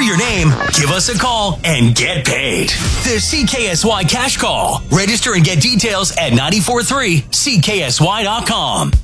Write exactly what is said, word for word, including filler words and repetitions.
your name, give us a call, and get paid. The C K S Y Cash Call. Register and get details at nine four three C K S Y dot com.